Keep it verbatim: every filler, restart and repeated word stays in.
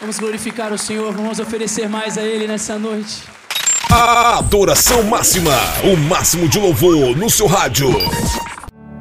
Vamos glorificar o Senhor, vamos oferecer mais a Ele nessa noite. A adoração máxima, o máximo de louvor no seu rádio.